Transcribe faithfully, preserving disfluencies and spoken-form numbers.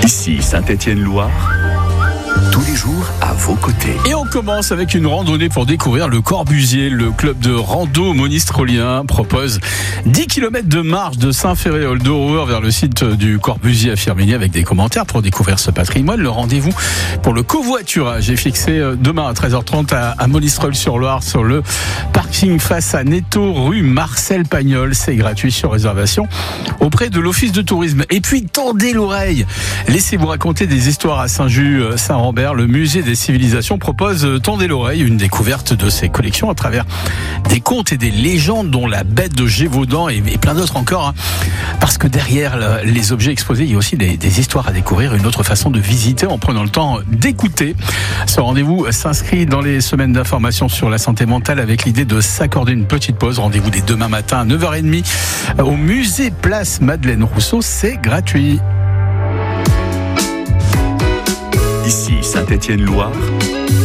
Ici Saint-Étienne-Loire, tous les jours à vos côtés. Et on commence avec une randonnée pour découvrir le Corbusier. Le club de rando monistrolien propose dix kilomètres de marche de Saint-Féréol-d'Aurour vers le site du Corbusier à Firminy avec des commentaires pour découvrir ce patrimoine. Le rendez-vous pour le covoiturage est fixé demain à treize heures trente à, à Monistrol-sur-Loire sur le parking face à Netto rue Marcel Pagnol. C'est gratuit sur réservation auprès de l'office de tourisme. Et puis tendez l'oreille, laissez-vous raconter des histoires à Saint-Just-Saint-Rambert. Le musée des civilisations propose Tendez l'oreille, une découverte de ses collections à travers des contes et des légendes dont la bête de Gévaudan et, et plein d'autres encore, hein. Parce que derrière le, les objets exposés, il y a aussi des, des histoires à découvrir, une autre façon de visiter en prenant le temps d'écouter. Ce rendez-vous s'inscrit dans les semaines d'information sur la santé mentale avec l'idée de s'accorder une petite pause. Rendez-vous dès demain matin à neuf heures trente au musée Place Madeleine Rousseau. C'est gratuit. Ici Saint-Étienne-Loire,